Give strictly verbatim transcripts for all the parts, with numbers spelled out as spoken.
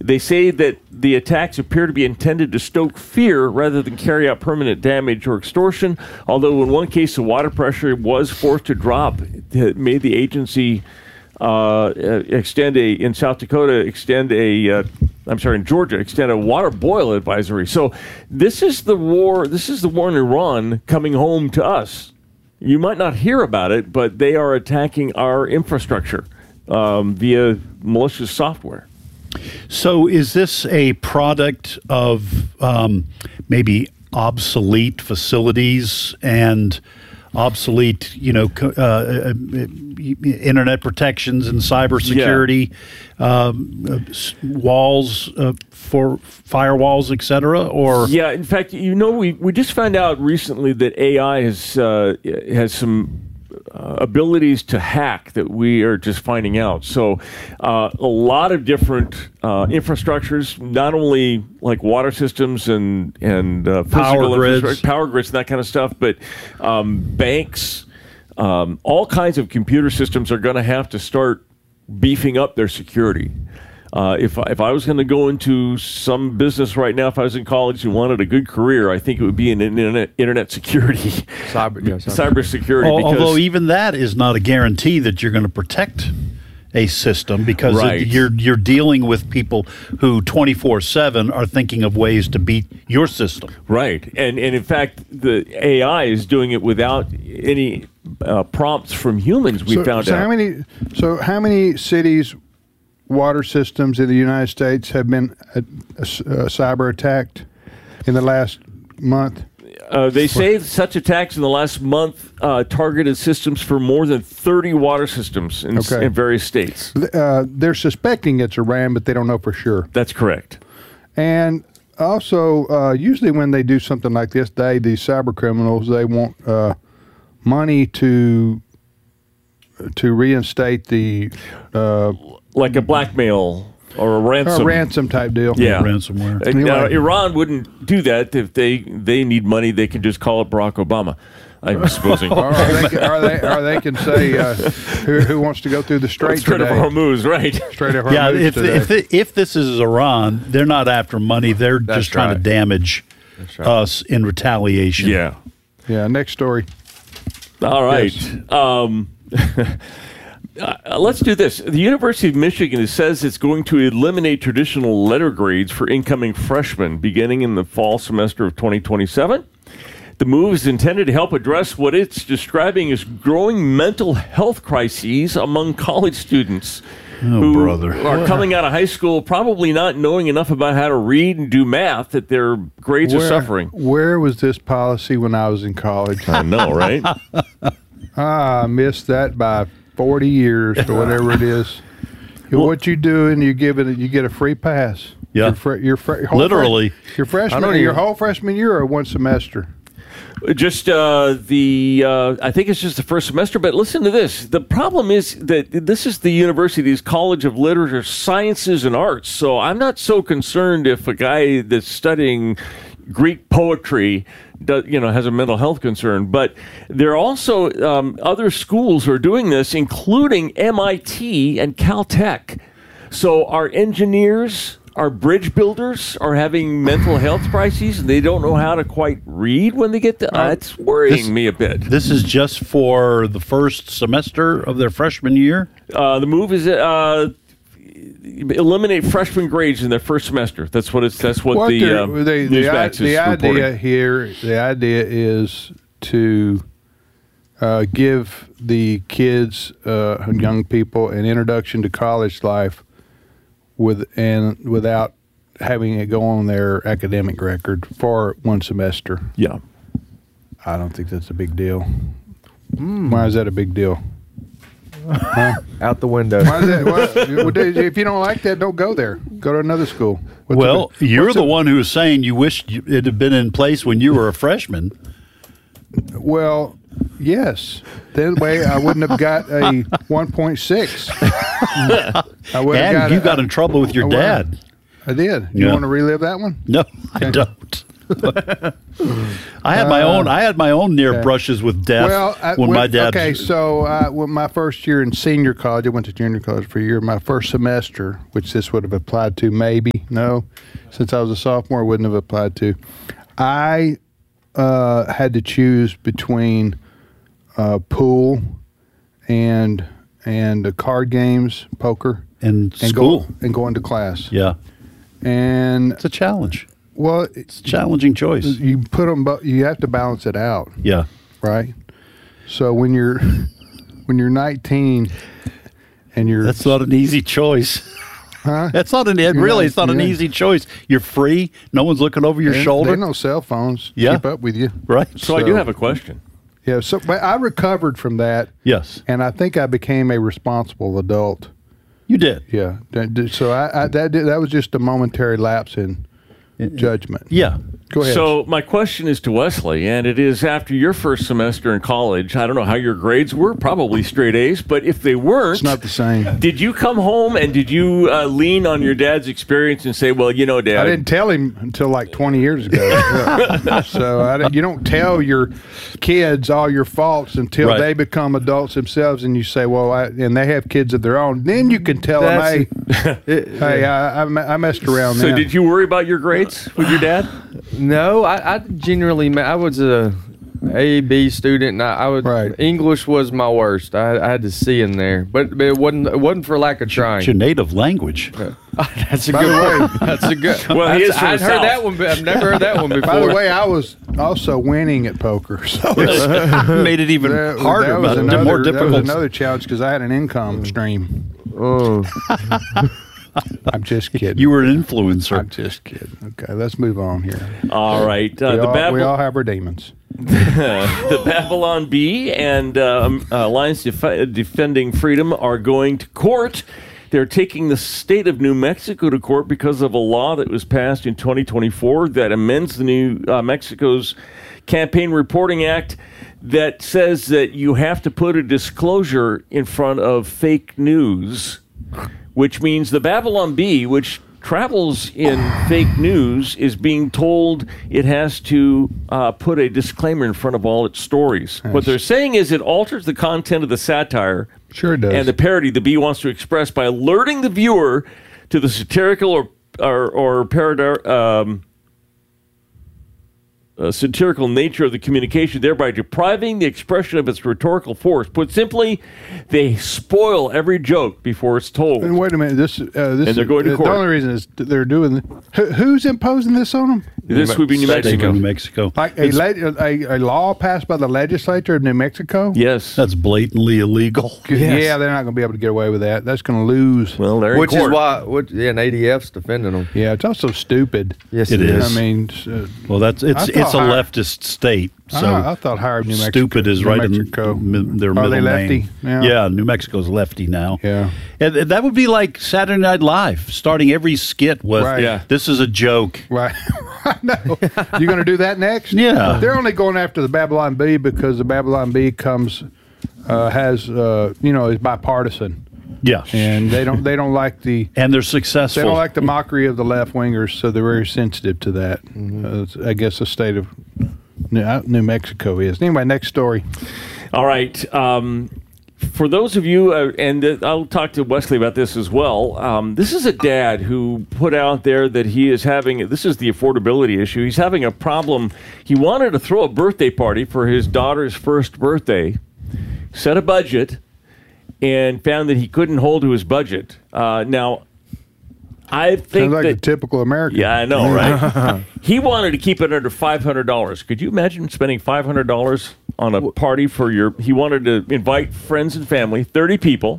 They say that the attacks appear to be intended to stoke fear rather than carry out permanent damage or extortion, although in one case the water pressure was forced to drop. It made the agency uh, extend a, in South Dakota, extend a, uh, I'm sorry, in Georgia, extend a water boil advisory. So this is the war, this is the war in Iran coming home to us. You might not hear about it, but they are attacking our infrastructure um, via malicious software. So is this a product of um, maybe obsolete facilities and obsolete, you know, uh, uh, internet protections and cybersecurity, yeah. um, uh, walls uh, for firewalls, et cetera? Or yeah, in fact, you know, we, we just found out recently that A I has uh, has some uh, abilities to hack that we are just finding out. So uh, a lot of different uh, infrastructures, not only like water systems and and uh, power grids, power grids, and that kind of stuff, but um, banks, um, all kinds of computer systems are going to have to start beefing up their security. Uh, if if I was going to go into some business right now, if I was in college and wanted a good career, I think it would be in internet internet security, cyber yeah, cyber. cyber security. Al- because, although even that is not a guarantee that you're going to protect a system, because right. it, you're you're dealing with people who twenty-four seven are thinking of ways to beat your system. Right, and and in fact, the A I is doing it without any uh, prompts from humans. We so, found so out. How many? So how many cities? Water systems in the United States have been uh, uh, cyber attacked in the last month? Uh, they say such attacks in the last month uh, targeted systems for more than thirty water systems in, okay. in various states. Uh, they're suspecting it's Iran, but they don't know for sure. That's correct. And also, uh, usually when they do something like this, they, these cyber criminals, they want uh, money to to reinstate the... Uh, like a blackmail or a ransom, a ransom type deal. Yeah, ransomware. Anyway. Now, Iran wouldn't do that. If they they need money, they can just call it Barack Obama, I'm supposing. or, they can, or, they, or they can say, uh, who, who wants to go through the Strait Strait of today? Hormuz, right? Strait of Hormuz Yeah, if today. if the, if this is Iran, they're not after money. They're That's just trying right. to damage right. us in retaliation. Yeah. Yeah, next story. All right. Yes. Um, Uh, let's do this. The University of Michigan says it's going to eliminate traditional letter grades for incoming freshmen beginning in the fall semester of twenty twenty-seven. The move is intended to help address what it's describing as growing mental health crises among college students Oh, who brother. are coming out of high school probably not knowing enough about how to read and do math that their grades Where, are suffering. Where was this policy when I was in college? I know, right? ah, I missed that by forty years or whatever it is. Well, what you do, and you give it, you get a free pass. Yeah. your, fr- your, fr- your whole Literally. Fre- your freshman, don't your even- whole freshman year, or one semester. Just uh, the, uh, I think it's just the first semester, but listen to this. The problem is that this is the university's College of Literature, Sciences, and Arts, so I'm not so concerned if a guy that's studying Greek poetry does, you know, has a mental health concern. But there are also um, other schools who are doing this, including M I T and Caltech. So our engineers... Our bridge builders are having mental health crises, and they don't know how to quite read when they get to. Uh, it's worrying this, me a bit. This is just for the first semester of their freshman year? Uh, the move is uh, eliminate freshman grades in their first semester. That's what it's. That's what, What the they're- um, they- the, Newsmax i- is the reporting. idea here, the idea is to uh, give the kids, uh, young people, an introduction to college life, with and without having it go on their academic record for one semester. Yeah. I don't think that's a big deal. Mm. Why is that a big deal? Huh? Out the window. Why is that? Why, well, if you don't like that, don't go there. Go to another school. What's well, the, you're the the, one who was saying you wished you, it had been in place when you were a freshman. Well, yes. That way I wouldn't have got a one point six. I would have And got you a, got in trouble with your I dad. I did. You Yeah. want to relive that one? No, I Okay. don't. I had my Uh, own. I had my own near okay. brushes with death Well, I, when when- my dad. Okay, so uh, when my first year in senior college, I went to junior college for a year. My first semester, which this would have applied to, maybe no, since I was a sophomore, it wouldn't have applied to. I uh, had to choose between uh, pool and and uh, card games, poker, in and school. go, and going to class. Yeah, And it's a challenge. well, It's a challenging choice. you put them, but you have to balance it out. Yeah, Right. So when you're when you're nineteen and you're that's not an easy choice. huh? That's not an. It You're really, not- it's not an yeah. easy choice. You're free. No one's looking over your There- shoulder. There's no cell phones. to Yeah. Keep up with you. Right. So, I do So- have a question. Yeah. So but I recovered from that, Yes, and I think I became a responsible adult. you did. Yeah. That- that- So I, I that did, that was just a momentary lapse in judgment. Yeah. Go ahead. So my question is to Wesley, and it is after your first semester in college. I don't know how your grades were, probably straight A's, but if they weren't, it's not the same. did you come home and did you uh, lean on your dad's experience and say, "Well, you know, Dad, I didn't tell him until like twenty years ago. Yeah. So I didn't- you don't tell your kids all your faults until Right. they become adults themselves, and you say, "Well," I, and they have kids of their own. Then you can tell That's- them, "Hey, hey, I, I, me- I messed around." So then. did you worry about your grades with your dad? No, I, I generally, ma- I was a A B student, and I, I would Right. English was my worst. I, I had to C in there, but, but it wasn't it wasn't for lack of trying. It's your native language. That's a By good the way. That's a good. Well, he that's- is from I'd the heard South. that one, but I've never heard that one before. By the way, I was also winning at poker, so it's, Made it even that, harder, that was but another, more that difficult. was another challenge because I had an income stream. oh, I'm just kidding. You were an influencer. I'm just kidding. Okay, let's move on here. All right. Uh, we, the, all, Bab- we all have our demons. the Babylon Bee and um, Alliance Def- Defending Freedom are going to court. They're taking the state of New Mexico to court because of a law that was passed in twenty twenty-four that amends the New uh, Mexico's Campaign Reporting Act that says that you have to put a disclosure in front of fake news, which means the Babylon Bee, which travels in fake news, is being told it has to uh, put a disclaimer in front of all its stories. What they're saying is it alters the content of the satire Sure it does. and the parody the Bee wants to express by alerting the viewer to the satirical or or, or parody. Um, Uh, satirical nature of the communication, thereby depriving the expression of its rhetorical force. Put simply, they spoil every joke before it's told. And wait a minute. This, uh, this And they're going to uh, court. The only reason is th- they're doing. Who, who's imposing this on them? This would be New State of Mexico. New Mexico. Like a, le- a a law passed by the legislature of New Mexico? Yes. That's blatantly illegal. Yeah, they're not going to be able to get away with that. That's going to lose. Well, they're in which is court. why, what, yeah, and A D F's defending them. Yeah, it's also stupid. Yes, It it is. is. I mean, uh, Well, that's it's I it's a thought higher- leftist state. So I, I thought higher New Mexico. stupid is New right Mexico. in m- their Are middle they lefty name. now? Yeah, New Mexico's lefty now. Yeah. And th- that would be like Saturday Night Live, starting every skit with, Right. Yeah. "This is a joke." Right. I know. You going to do that next? Yeah. They're only going after the Babylon Bee because the Babylon Bee comes, uh, has, uh, you know, is bipartisan, Yeah, and they don't they don't like the and they're they successful. don't like the mockery of the left wingers, so they're very sensitive to that. Uh, it's- I guess the state of New, New Mexico is. Anyway, next story. All right. Um, for those of you, uh, and uh, I'll talk to Wesley about this as well. Um, this is a dad who put out there that he is having, this is the affordability issue. He's having a problem. He wanted to throw a birthday party for his daughter's first birthday, set a budget, and found that he couldn't hold to his budget. Uh, now, I think Sounds like that, a typical American. yeah, I know, right? He wanted to keep it under five hundred dollars. Could you imagine spending five hundred dollars on a party for your... He wanted to invite friends and family, thirty people,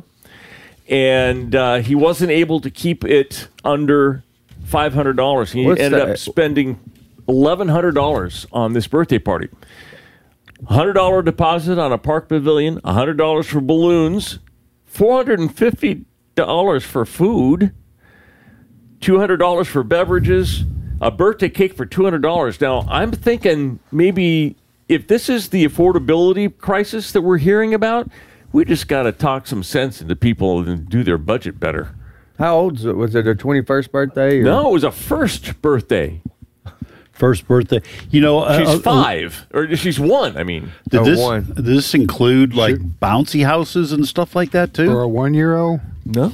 and uh, he wasn't able to keep it under five hundred dollars. He What's ended that? up spending eleven hundred dollars on this birthday party. one hundred dollars deposit on a park pavilion, one hundred dollars for balloons, four hundred fifty dollars for food, two hundred dollars for beverages, a birthday cake for two hundred dollars. Now, I'm thinking maybe if this is the affordability crisis that we're hearing about, we just got to talk some sense into people and do their budget better. How old is it? Was it their twenty-first birthday? Or? No, it was a first birthday. First birthday. You know, She's uh, uh, five, or she's one. I mean, Did Oh, this one. did this include like bouncy houses and stuff like that too? For a one-year-old. no.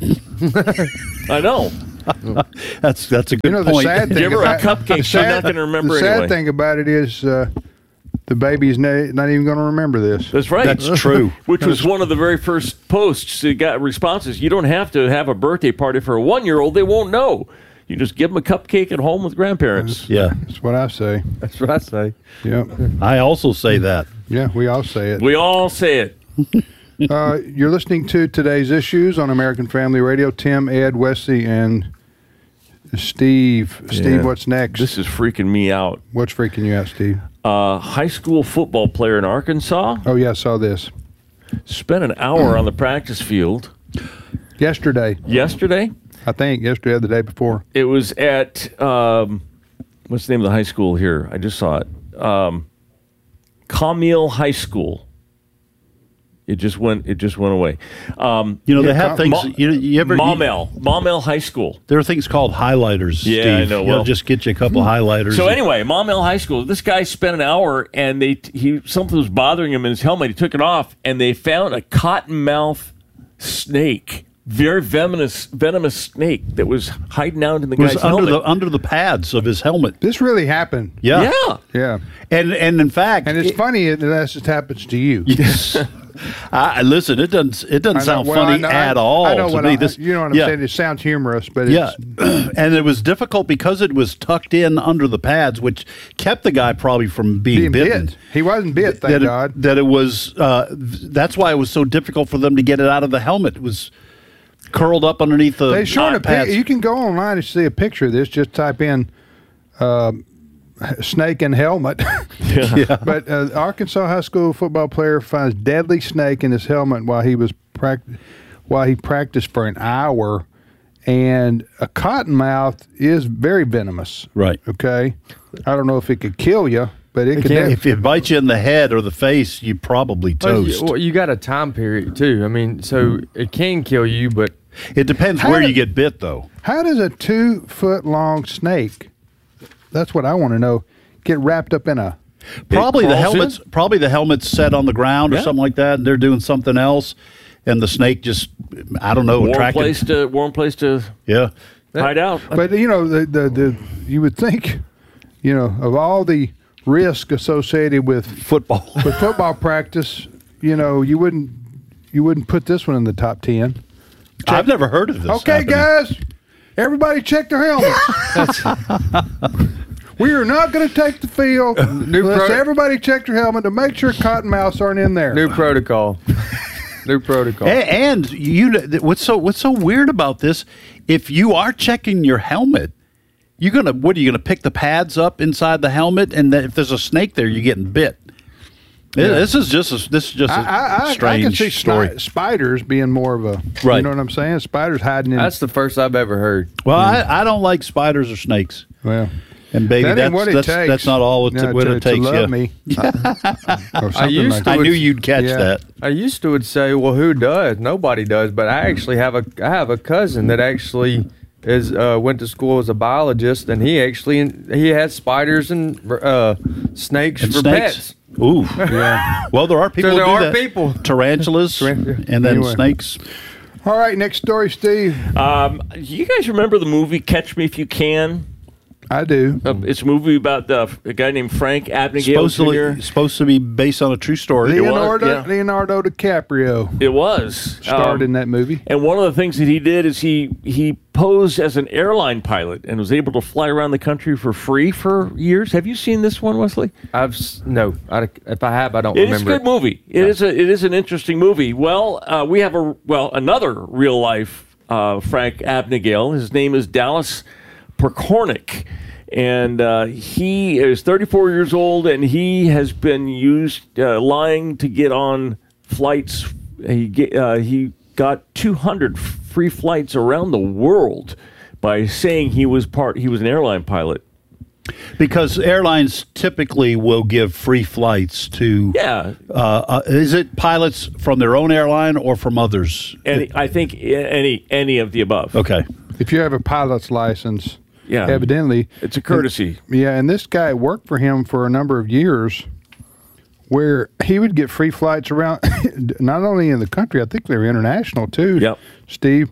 I know. That's that's a good You know, the point. sad thing Give her a about, cupcake, the she's sad- not gonna remember The sad anyway. thing about it is uh, the baby's na- not even going to remember this. That's right. That's true. Which was one of the very first posts that got responses. You don't have to have a birthday party for a one-year-old. They won't know. You just give them a cupcake at home with grandparents. Yeah, That's what I say. That's what I say. Yep. I also say that. Yeah, we all say it. We all say it. Uh, you're listening to Today's Issues on American Family Radio. Tim, Ed, Wesley, and Steve. Steve, Yeah. what's next? This is freaking me out. What's freaking you out, Steve? A high school football player in Arkansas Oh, yeah, I saw this. spent an hour on the practice field Yesterday, yesterday. I think. Yesterday or the day before. It was at, um, what's the name of the high school here? I just saw it. Um, Camille High School. It just went. It just went away. Um, You know, they Yeah, have com- things. Ma- you, you ever? You, Maumelle, Maumelle High School. there are things called highlighters. Yeah, Steve. I know. You'll Well- just get you a couple highlighters. So anyway, Maumelle High School. This guy spent an hour, and they he something was bothering him in his helmet. He took it off, and they found a cottonmouth snake, very venomous, venomous snake that was hiding out in the it was guy's under helmet. the under the pads of his helmet. This really happened. Yeah, yeah. Yeah. and and in fact, And it's it- funny that that just happens to you. Yes. I, listen, it doesn't it doesn't I know- sound well, I funny know- at I- all I know to what me. I, this, you know what I'm yeah, saying? It sounds humorous, but Yeah, it's and it was difficult because it was tucked in under the pads, which kept the guy probably from being, being bitten. bit. He wasn't bit, thank that, God. it, that it was. Uh, that's why it was so difficult for them to get it out of the helmet. It was curled up underneath the They showed uh, a pads. pic. You can go online and see a picture of this. Just type in um, snake and helmet. yeah. But uh, Arkansas high school football player finds deadly snake in his helmet while he was prac- while he practiced for an hour. And a cottonmouth is very venomous. Right. Okay. I don't know if it could kill you, but it, It could. can. def- If it bites you in the head or the face, you probably Well, toast. you, well, you got a time period too. I mean, so it can kill you, but It depends How where did- you get bit, though. How does a two foot long snake? That's what I want to know. Get wrapped up in a. Probably the crawls in? helmets. Probably the helmet's set on the ground or Yeah. something like that, and they're doing something else, and the snake just, I don't know, Warm attracted. place to warm place to Yeah. hide out. But you know, the, the the you would think, you know, of all the risk associated with Football. with football practice, you know, you wouldn't you wouldn't put this one in the top ten. I've never heard of this. Okay, happening. guys, everybody check their helmets. We are not going to take the field New unless pro- everybody check their helmet to make sure cottonmouths aren't in there. new protocol. New protocol. A- And you, know, what's so what's so weird about this? If you are checking your helmet, you're gonna what are you gonna pick the pads up inside the helmet, and then if there's a snake there, you're getting bit. Yeah, This is just a, this is just a I, I, I, strange I can see story. spi- spiders being more of a, Right. you know what I'm saying? Spiders hiding in. That's the first I've ever heard. Well, I, I don't like spiders or snakes, well, and baby, that that's ain't what it that's, takes. that's not all it, No, what to, it takes. To love yeah. me. Or something used like to- I that. knew you'd catch Yeah. that. I used to would say, well, who does? Nobody does. But I actually have a I have a cousin that actually is uh, went to school as a biologist, and he actually he has spiders and uh, snakes And for snakes. pets. Ooh, yeah. Well, there are people. So there who do are that. people. Tarantulas, Taran- and then Anyway. snakes. All right, next story, Steve. Um, you guys remember the movie Catch Me If You Can? I do. Uh, it's a movie about uh, a guy named Frank Abagnale Junior Supposedly, supposed to be based on a true story. was, Leonardo, yeah. Leonardo DiCaprio It was starred Um, in that movie. And one of the things that he did is he he posed as an airline pilot and was able to fly around the country for free for years. Have you seen this one, Wesley? I've s- no. I, if I have, I don't It is a remember. good movie. It is a it is an interesting movie. Well, uh, we have a well another real life uh, Frank Abagnale. His name is Dallas Perkornik. And uh, he is thirty-four years old, and he has been used uh, lying to get on flights. He get, uh, he got two hundred free flights around the world by saying he was part. He was an airline pilot. Because airlines typically will give free flights to. Yeah, Uh, uh, is it pilots from their own airline or from others? and I think any any of the above. Okay. If you have a pilot's license, Yeah. evidently. It's a courtesy. Yeah, and this guy worked for him for a number of years where he would get free flights around, not only in the country, I think they were international too, Yep. Steve.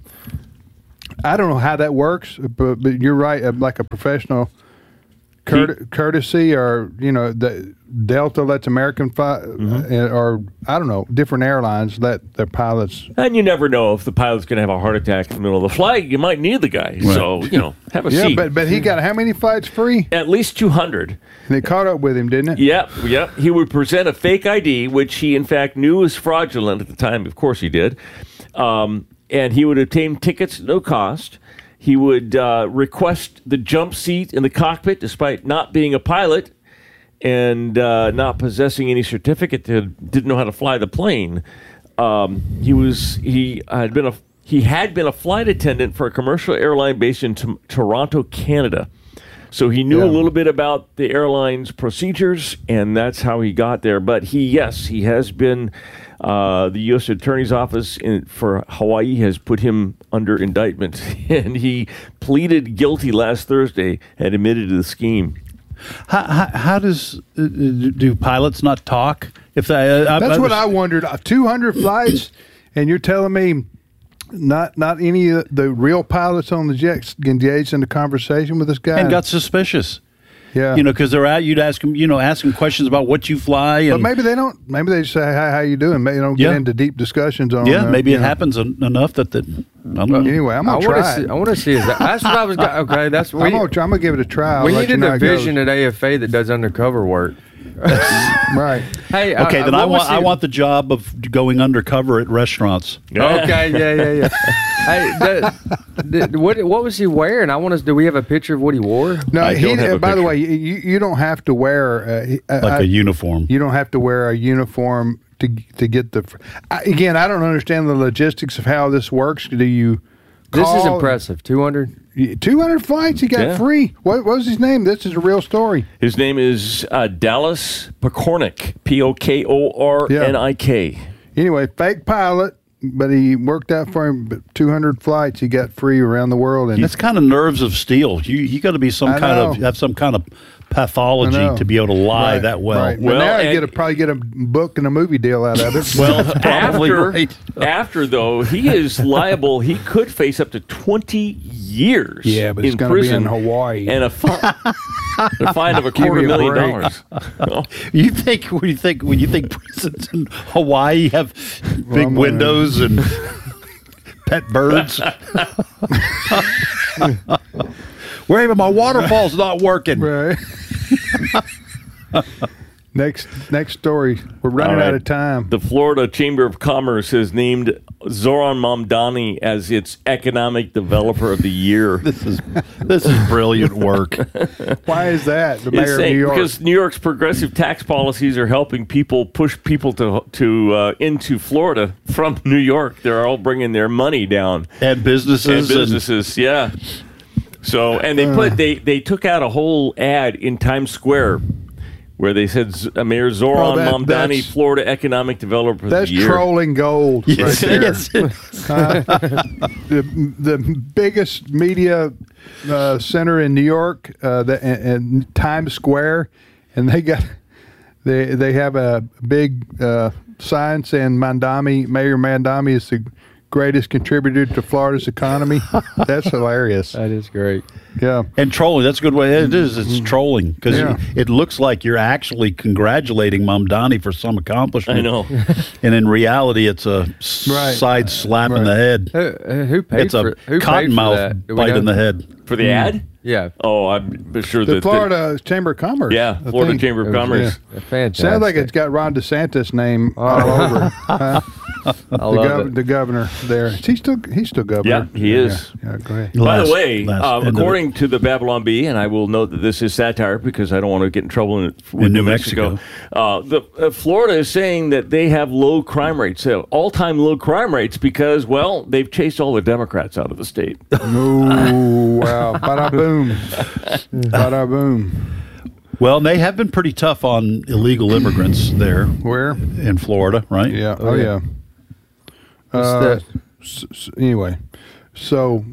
I don't know how that works, but, but you're right, uh, like a professional cour- courtesy or, you know, the Delta lets American fly, Mm-hmm. uh, or I don't know, different airlines let their pilots. And you never know if the pilot's going to have a heart attack in the middle of the flight. You might need the guy. So, you know, have a Yeah, seat. but, but he got how many flights free? At least two hundred. And they caught up with him, didn't it? Yep, yep. He would present a fake I D, which he, in fact, knew was fraudulent at the time. Of course he did. Um, and he would obtain tickets at no cost. He would uh, request the jump seat in the cockpit despite not being a pilot and uh, not possessing any certificate to didn't know how to fly the plane. Um, he was he had been a he had been a flight attendant for a commercial airline based in T- Toronto, Canada. So he knew Yeah. a little bit about the airline's procedures, and that's how he got there. But he, yes, he has been. Uh, the U S Attorney's Office in, for Hawaii has put him under indictment, and he pleaded guilty last Thursday and admitted to the scheme. How, how, how does uh, do pilots not talk? If they, uh, That's what I wondered. two hundred flights, and you're telling me not not any of the real pilots on the jet engaged in the conversation with this guy? and got suspicious. yeah. You know, because they're out. You'd ask them, you know, ask them questions about what you fly, but and maybe they don't. Maybe they just say, "Hi, how you doing?" Maybe they don't get Yeah. into deep discussions on. yeah, uh, maybe you it know. happens en- enough that that I don't know. Anyway, I'm I gonna want to try. see. it. I want to see. Is that, that's what I was. Go- okay, that's I'm we. gonna, try, I'm gonna give it a try. I'll We let need you a know how it division goes. at A F A that does undercover work. Right. Hey, Okay, uh, then I what was want I the- want the job of going undercover at restaurants. Okay, yeah, yeah, yeah. Hey, the, the, what what was he wearing? I want to. Do we have a picture of what he wore? No, I he. don't have a By the picture. way, you, you don't have to wear uh, he- uh, Like I- a uniform. You don't have to wear a uniform to to get the. I, again, I don't understand the logistics of how this works. Do you? This is call- impressive. Two hundred. two hundred flights he got Yeah. free. What, what was his name? This is a real story. His name is uh, Dallas Pokornik, P O K O R N I K. Anyway, fake pilot, but he worked out for him. But two hundred flights he got free around the world. And That's kind of nerves of steel. You you got to be some I kind know. of have some kind of I pathology know. to be able to lie Right, that well. right. But Well, now I and- get a, probably get a book and a movie deal out of it. Well, probably After, right. after though, he is liable. He could face up to twenty years. Yeah, but it's in gonna be prison in Hawaii. and a, fi- a fine of a Give quarter me a million break. dollars. Oh, You think when you think when you think prisons in Hawaii have big I'm windows and pet birds? Where even my waterfall's not working. Right. next next story. We're running All right. out of time. The Florida Chamber of Commerce has named Zoran Mamdani as its economic developer of the year. This is this is brilliant work. Why is that? The It's mayor of saying- New York. Because New York's progressive tax policies are helping people push people to to uh, into Florida from New York. They're all bringing their money down. And businesses And businesses, yeah. So, and they put they they took out a whole ad in Times Square where they said Z- uh, Mayor Zoran Oh, that- Mamdani, that's- Florida economic developer of That's the year. trolling gold right Yes, there. yes. the, the biggest media uh, center in New York, uh, the, and, and Times Square, and they got they they have a big uh, sign saying Mandami, Mayor Mandami is the greatest contributor to Florida's economy. That's hilarious. That is great. Yeah. And trolling, that's a good way. It is. It's trolling because Yeah. it looks like you're actually congratulating Mamdani for some accomplishment. I know. And in reality, it's a s- Right. side slap in Right. the head. Who, uh, who paid It's for a who paid for cottonmouth that? Do we bite know? in the head. For the ad? Yeah. Oh, I'm sure The that Florida Chamber of Commerce. yeah, I Florida think. Chamber of It was- Commerce. yeah, fantastic. Sounds like it's got Ron DeSantis' name all Oh. over it. Huh? I the, love gov- it. the governor there. Is he still he's still governor? Yeah, he is. Yeah, yeah, go ahead. By Last- the way, last uh, end of it. according to the Babylon Bee, and I will note that this is satire because I don't want to get in trouble in, with In New New Mexico. Uh, the uh, Florida is saying that they have low crime rates, uh, all-time low crime rates, because well, they've chased all the Democrats out of the state. Oh wow! Bada boom! Bada boom! Well, they have been pretty tough on illegal immigrants there Where? in Florida, right? Yeah. Oh, Oh, yeah. yeah. What's Uh, that? s- s- anyway, so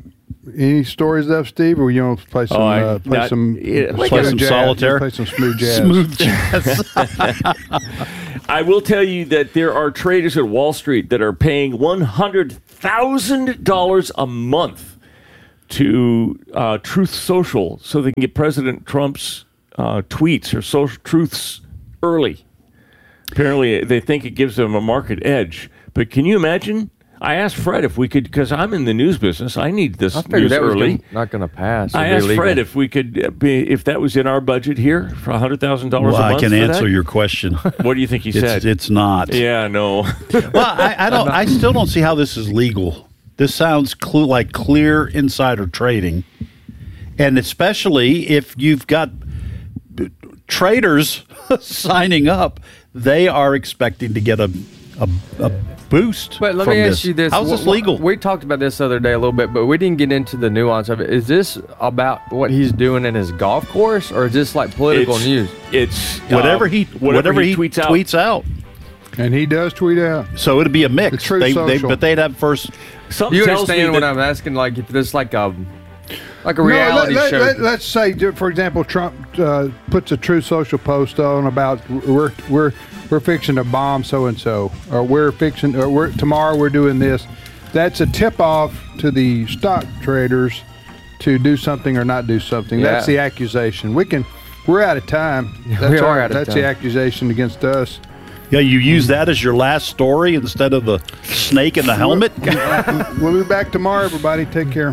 any stories left, Steve, or you want to play some, Oh, I- uh, play not- some, yeah, play play some some jazz, solitaire. play some smooth jazz. Smooth jazz. I will tell you that there are traders at Wall Street that are paying one hundred thousand dollars a month to uh, Truth Social so they can get President Trump's uh, tweets or social truths early. Apparently, they think it gives them a market edge. But can you imagine? I asked Fred if we could, because I'm in the news business. I need this I figured news that was early. gonna, not going to pass. I It'd be asked illegal. Fred if we could uh, be, if that was in our budget here for one hundred thousand dollars Well, a month. I can for answer that? your question. What do you think he It's, said? it's not. Yeah, no. Well, I, I don't. I still don't see how this is legal. This sounds cl- like clear insider trading, and especially if you've got b- traders signing up, they are expecting to get a a, a boost. But let from me ask this. you this: How's this Wh- wh- legal? We talked about this the other day a little bit, but we didn't get into the nuance of it. Is this about what he's doing in his golf course, or is this like political It's- news? It's whatever uh, he whatever, he, tweets out. tweets out. And he does tweet out. So it'd be a mix. The Truth They, they, Social. but they'd have first. Something You tells me understand what that- I'm asking? Like if this like a like a No, reality let, show. let, us say, for example, Trump uh, puts a Truth Social post on about we're we're we're fixing to bomb so and so, or we're fixing, or we're tomorrow we're doing this. That's a tip off to the stock traders to do something or not do something. Yeah. That's the accusation. We can. We're out of time. Yeah, That's we are our- out of That's time. the accusation against us. Yeah, you use that as your last story instead of the snake in the helmet. We'll be back tomorrow, everybody. Take care.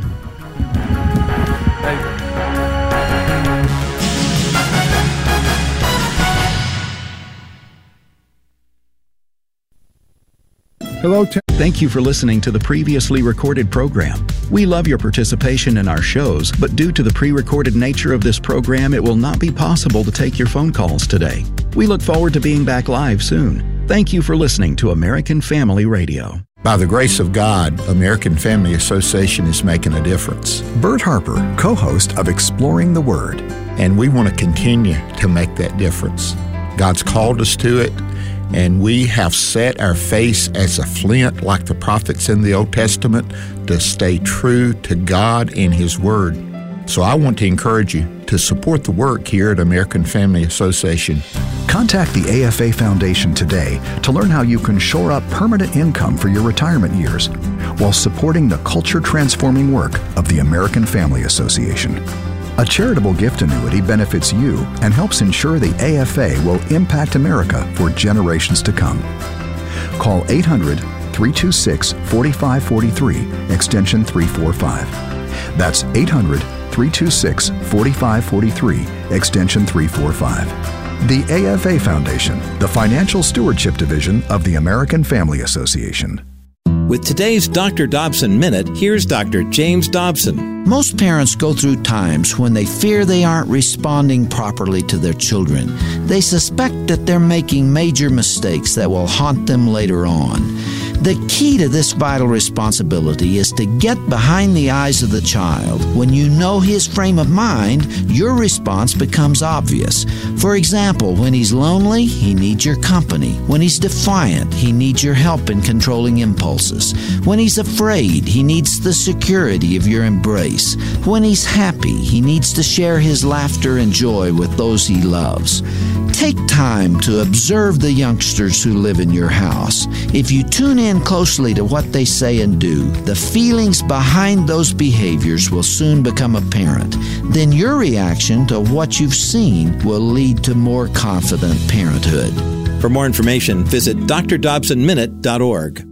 Hello, Tim. Thank you for listening to the previously recorded program. We love your participation in our shows, but due to the pre-recorded nature of this program, it will not be possible to take your phone calls today. We look forward to being back live soon. Thank you for listening to American Family Radio. By the grace of God, American Family Association is making a difference. Bert Harper, co-host of Exploring the Word. And we want to continue to make that difference. God's called us to it, and we have set our face as a flint like the prophets in the Old Testament to stay true to God and His Word. So I want to encourage you to support the work here at American Family Association. Contact the A F A Foundation today to learn how you can shore up permanent income for your retirement years while supporting the culture-transforming work of the American Family Association. A charitable gift annuity benefits you and helps ensure the A F A will impact America for generations to come. Call eight hundred, three two six, four five four three, extension three forty-five. That's eight hundred, three two six, four five four three, extension three forty-five. The A F A Foundation, the Financial Stewardship Division of the American Family Association. With today's Doctor Dobson Minute, here's Doctor James Dobson. Most parents go through times when they fear they aren't responding properly to their children. They suspect that they're making major mistakes that will haunt them later on. The key to this vital responsibility is to get behind the eyes of the child. When you know his frame of mind, your response becomes obvious. For example, when he's lonely, he needs your company. When he's defiant, he needs your help in controlling impulses. When he's afraid, he needs the security of your embrace. When he's happy, he needs to share his laughter and joy with those he loves. Take time to observe the youngsters who live in your house. If you tune in closely to what they say and do, the feelings behind those behaviors will soon become apparent. Then your reaction to what you've seen will lead to more confident parenthood. For more information, visit d r dobson minute dot org.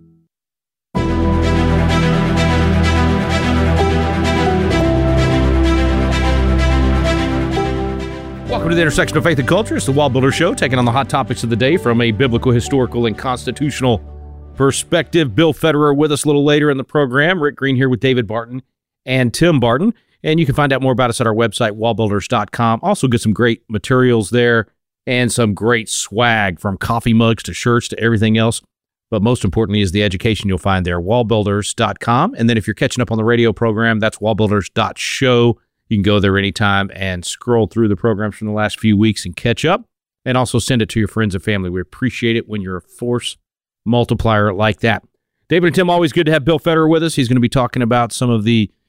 Welcome to the intersection of faith and culture. It's the Wall Builder Show, taking on the hot topics of the day from a biblical, historical, and constitutional perspective. Bill Federer with us a little later in the program. Rick Green here with David Barton and Tim Barton. And you can find out more about us at our website, wall builders dot com. Also get some great materials there and some great swag, from coffee mugs to shirts to everything else. But most importantly is the education you'll find there, wall builders dot com. And then if you're catching up on the radio program, that's wall builders dot show. You can go there anytime and scroll through the programs from the last few weeks and catch up, and also send it to your friends and family. We appreciate it when you're a force multiplier like that. David and Tim, always good to have Bill Federer with us. He's going to be talking about some of the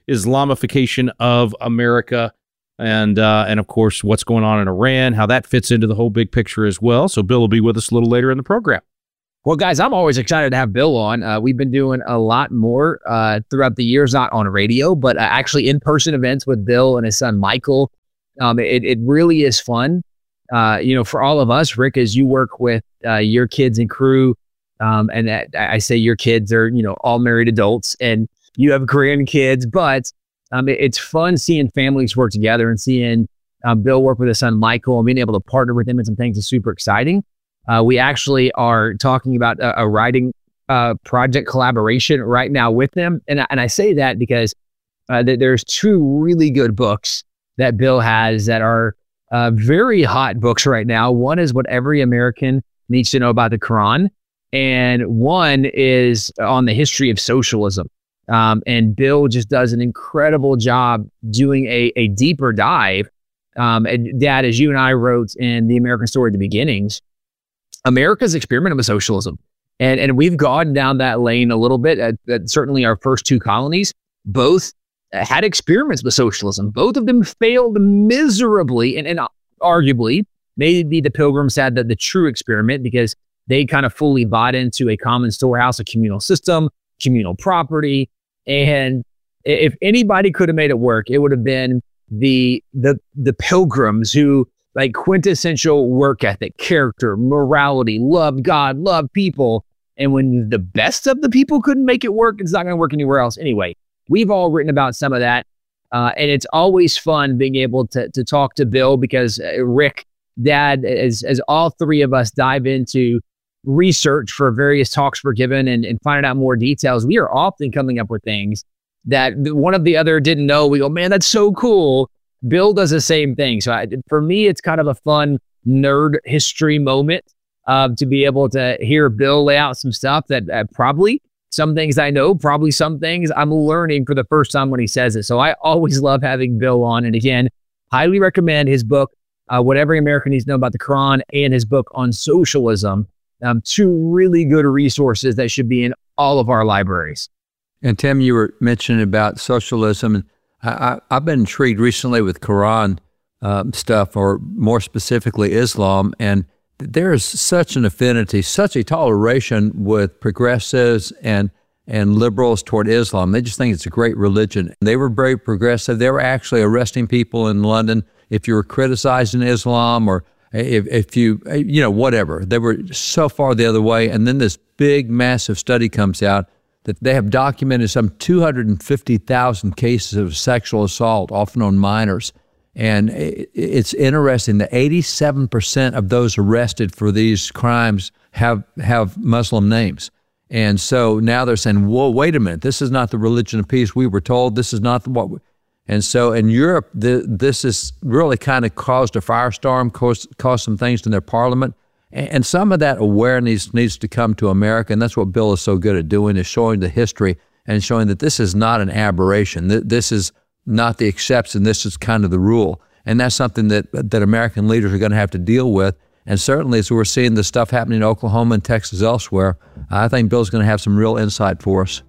Islamification of America, and uh, and of course what's going on in Iran, how that fits into the whole big picture as well. So Bill will be with us a little later in the program. Well, guys, I'm always excited to have Bill on. Uh, we've been doing a lot more uh, throughout the years, not on radio, but uh, actually in-person events with Bill and his son Michael. Um, it, it really is fun. Uh, you know, for all of us, Rick, as you work with uh, your kids and crew, um, and that, I say your kids are, you know, all married adults, and you have grandkids, but um, it, it's fun seeing families work together and seeing um, Bill work with his son Michael and being able to partner with him in some things is super exciting. Uh, we actually are talking about a, a writing uh, project collaboration right now with them. And, and I say that because uh, th- there's two really good books that Bill has that are uh, very hot books right now. One is What Every American Needs to Know About the Quran. And one is on the history of socialism. Um, and Bill just does an incredible job doing a, a deeper dive. Um, and Dad, as you and I wrote in The American Story at the Beginnings, America's experimented with socialism. And and we've gone down that lane a little bit. At, at certainly our first two colonies, both had experiments with socialism. Both of them failed miserably. And, and arguably, maybe the Pilgrims had the, the true experiment because they kind of fully bought into a common storehouse, a communal system, communal property. And if anybody could have made it work, it would have been the the the Pilgrims who, like, quintessential work ethic, character, morality, love God, love people. And when the best of the people couldn't make it work, it's not going to work anywhere else. Anyway, we've all written about some of that. Uh, and it's always fun being able to to talk to Bill because uh, Rick, Dad, as, as all three of us dive into research for various talks we're given and, and finding out more details, we are often coming up with things that one of the other didn't know. We go, man, that's so cool. Bill does the same thing. So I, for me, it's kind of a fun nerd history moment uh, to be able to hear Bill lay out some stuff that uh, probably some things I know, probably some things I'm learning for the first time when he says it. So I always love having Bill on. And again, highly recommend his book, uh, What Every American Needs to Know About the Quran, and his book on socialism. Um, two really good resources that should be in all of our libraries. And Tim, you were mentioning about socialism. And I, I, I've been intrigued recently with Quran um, stuff, or more specifically Islam, and there is such an affinity, such a toleration with progressives and and liberals toward Islam. They just think it's a great religion. They were very progressive. They were actually arresting people in London if you were criticizing Islam, or if, if you, you know, whatever. They were so far the other way. And then this big, massive study comes out that they have documented some two hundred fifty thousand cases of sexual assault, often on minors. And it's interesting that eighty-seven percent of those arrested for these crimes have have Muslim names. And so now they're saying, whoa, wait a minute, this is not the religion of peace we were told. This is not what we... And so in Europe, the, this has really kind of caused a firestorm, caused, caused some things in their parliament. And, and some of that awareness needs to come to America. And that's what Bill is so good at doing, is showing the history and showing that this is not an aberration. This is not the exception. This is kind of the rule. And that's something that that American leaders are going to have to deal with. And certainly as we're seeing the stuff happening in Oklahoma and Texas elsewhere, I think Bill's going to have some real insight for us.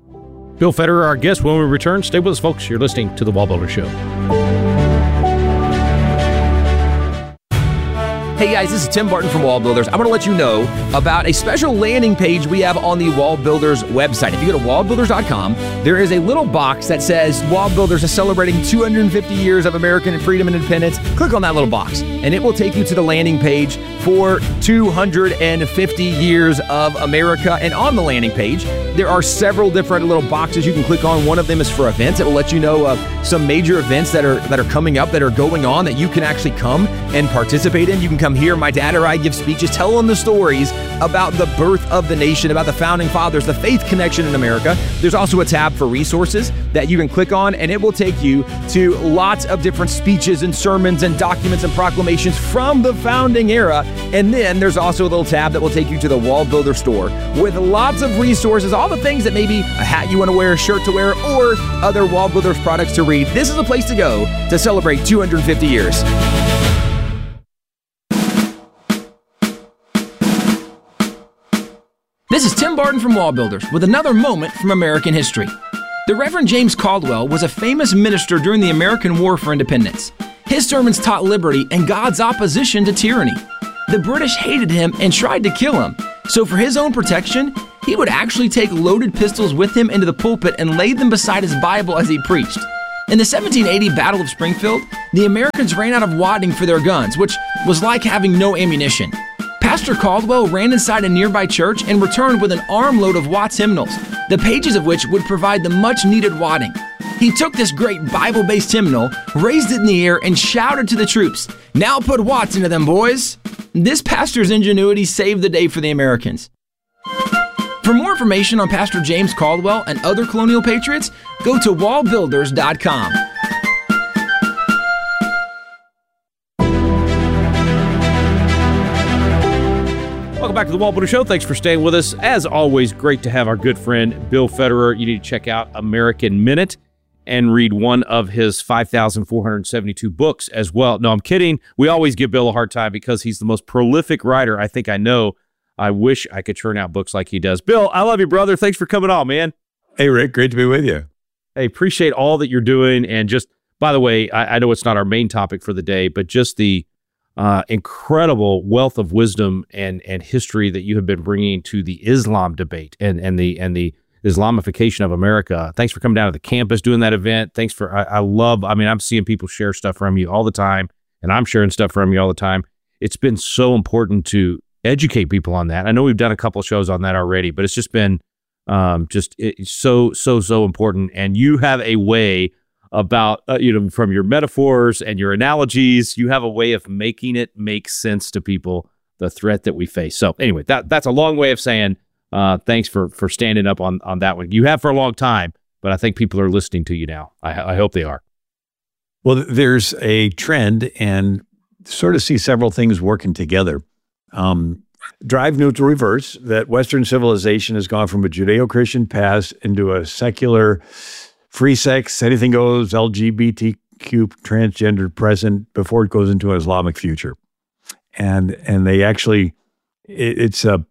Bill Federer, our guest. When we return, stay with us, folks. You're listening to The Wall Builder Show. Hey guys, this is Tim Barton from Wall Builders. I want to let you know about a special landing page we have on the Wall Builders website. If you go to wall builders dot com, there is a little box that says Wall Builders is celebrating two hundred fifty years of American freedom and independence. Click on that little box, and it will take you to the landing page for two hundred fifty years of America. And on the landing page, there are several different little boxes you can click on. One of them is for events. It will let you know of some major events that are that are coming up, that are going on, that you can actually come and participate in. You can come here, my dad or I give speeches telling the stories about the birth of the nation, about the founding fathers, the faith connection in America. There's also a tab for resources that you can click on, and it will take you to lots of different speeches and sermons and documents and proclamations from the founding era. And then there's also a little tab that will take you to the Wall Builder store with lots of resources, all the things that maybe a hat you want to wear, a shirt to wear, or other Wall Builders products to read. This is a place to go to celebrate two hundred fifty years. This is Tim Barton from Wall Builders with another moment from American history. The Reverend James Caldwell was a famous minister during the American War for Independence. His sermons taught liberty and God's opposition to tyranny. The British hated him and tried to kill him, so for his own protection, he would actually take loaded pistols with him into the pulpit and lay them beside his Bible as he preached. In the seventeen eighty Battle of Springfield, the Americans ran out of wadding for their guns, which was like having no ammunition. Pastor Caldwell ran inside a nearby church and returned with an armload of Watts hymnals, the pages of which would provide the much-needed wadding. He took this great Bible-based hymnal, raised it in the air, and shouted to the troops, "Now put Watts into them, boys!" This pastor's ingenuity saved the day for the Americans. For more information on Pastor James Caldwell and other colonial patriots, go to wall builders dot com. Welcome back to the Wall Builder Show. Thanks for staying with us. As always, great to have our good friend Bill Federer. You need to check out American Minute and read one of his five thousand four hundred seventy-two books as well. No, I'm kidding. We always give Bill a hard time because he's the most prolific writer I think I know. I wish I could churn out books like he does. Bill, I love you, brother. Thanks for coming on, man. Hey, Rick. Great to be with you. Hey, appreciate all that you're doing. And just, by the way, I, I know it's not our main topic for the day, but just the uh, incredible wealth of wisdom and and history that you have been bringing to the Islam debate and and the and the Islamification of America. Thanks for coming down to the campus, doing that event. Thanks for, I, I love, I mean, I'm seeing people share stuff from you all the time, and I'm sharing stuff from you all the time. It's been so important to educate people on that. I know we've done a couple shows on that already, but it's just been um, just it's so, so, so important. And you have a way about, uh, you know, from your metaphors and your analogies, you have a way of making it make sense to people, the threat that we face. So anyway, that that's a long way of saying uh, thanks for for standing up on, on that one. You have for a long time, but I think people are listening to you now. I, I hope they are. Well, there's a trend and sort of see several things working together. Um, drive neutral reverse, that Western civilization has gone from a Judeo-Christian past into a secular, free sex, anything goes, L G B T Q, transgender present before it goes into an Islamic future. And and they actually, it, it's a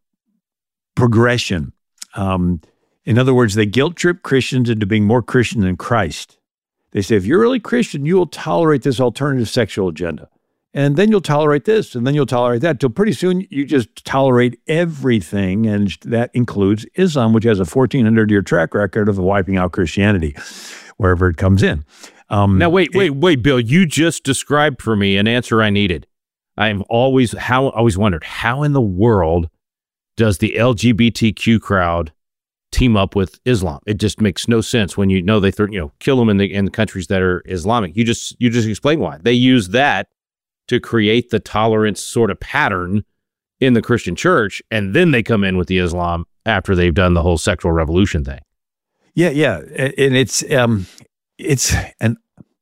progression. Um, in other words, they guilt trip Christians into being more Christian than Christ. They say, if you're really Christian, you will tolerate this alternative sexual agenda. And then you'll tolerate this, and then you'll tolerate that, till pretty soon you just tolerate everything, and that includes Islam, which has a fourteen hundred year track record of wiping out Christianity, wherever it comes in. Um, now, wait, wait, wait, Bill, you just described for me an answer I needed. I've always how always wondered, how in the world does the L G B T Q crowd team up with Islam? It just makes no sense when you know they th- you know kill them in the in the countries that are Islamic. You just you just explain why they use that to create the tolerance sort of pattern in the Christian church, and then they come in with the Islam after they've done the whole sexual revolution thing. Yeah, yeah, and it's um, it's an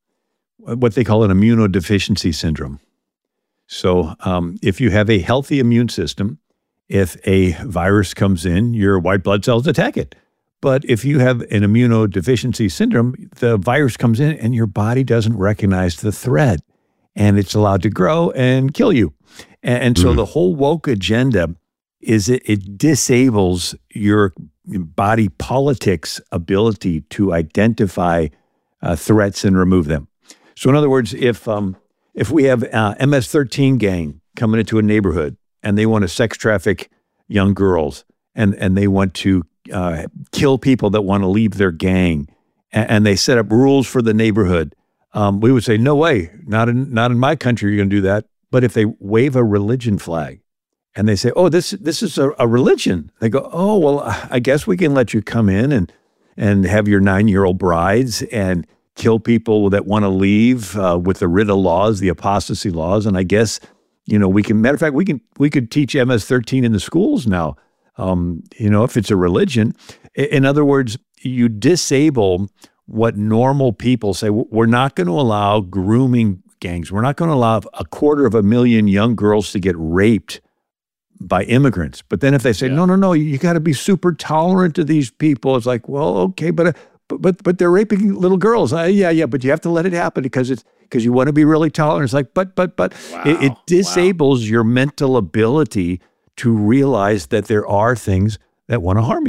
what they call an immunodeficiency syndrome. So, um, if you have a healthy immune system, if a virus comes in, your white blood cells attack it. But if you have an immunodeficiency syndrome, the virus comes in and your body doesn't recognize the threat, and it's allowed to grow and kill you. And, and so mm. the whole woke agenda is it, it disables your body politics ability to identify uh, threats and remove them. So in other words, if um, if we have uh, M S thirteen gang coming into a neighborhood and they want to sex traffic young girls and, and they want to uh, kill people that want to leave their gang, and, and they set up rules for the neighborhood, Um, we would say, no way, not in not in my country, you're going to do that. But if they wave a religion flag and they say, oh, this this is a, a religion, they go, oh, well, I guess we can let you come in and and have your nine-year-old brides and kill people that want to leave uh, with the Ridda laws, the apostasy laws. And I guess, you know, we can, matter of fact, we can we could teach M S thirteen in the schools now, um, you know, if it's a religion. In other words, you disable what normal people say. We're not going to allow grooming gangs. We're not going to allow a quarter of a million young girls to get raped by immigrants. But then if they say, yeah. no, no, no, you got to be super tolerant to these people. It's like, well, okay, but but but, but they're raping little girls. Uh, yeah, yeah, but you have to let it happen because it's because you want to be really tolerant. It's like, but but but wow. it, it disables wow. your mental ability to realize that there are things that want to harm you.